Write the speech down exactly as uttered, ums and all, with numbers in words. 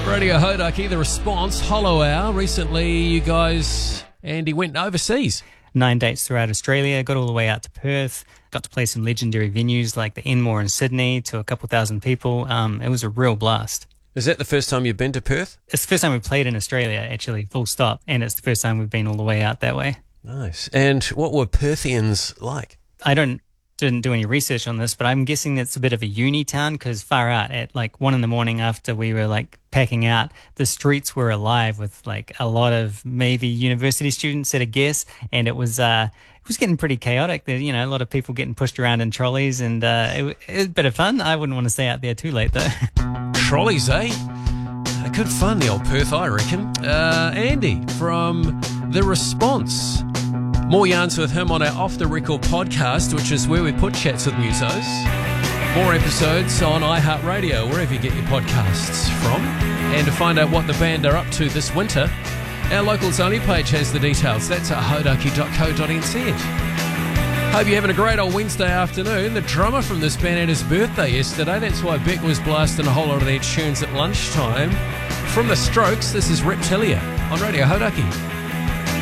Radio Hodaki, The Response, Hollow Hour. Recently, you guys, Andy, went overseas. Nine dates throughout Australia, got all the way out to Perth, got to play some legendary venues like the Enmore in Sydney to a couple thousand people. Um, it was a real blast. Is that the first time you've been to Perth? It's the first time we've played in Australia, actually, full stop, and it's the first time we've been all the way out that way. Nice. And what were Perthians like? I don't didn't do any research on this, but I'm guessing it's a bit of a uni town because far out at like one in the morning after we were like packing out, the streets were alive with like a lot of maybe university students at a guess, and it was uh, it was getting pretty chaotic. There, you know, a lot of people getting pushed around in trolleys, and uh, it, it was a bit of fun. I wouldn't want to stay out there too late though. Trolleys, eh? Uh, good fun, the old Perth, I reckon. Uh, Andy from The Response. More yarns with him on our Off The Record podcast, which is where we put Chats with Musos. More episodes on iHeartRadio, wherever you get your podcasts from. And to find out what the band are up to this winter, our Locals Only page has the details. That's at hodaki dot co dot n z. Hope you're having a great old Wednesday afternoon. The drummer from this band had his birthday yesterday. That's why Beck was blasting a whole lot of their tunes at lunchtime. From The Strokes, this is Reptilia on Radio Hodaki.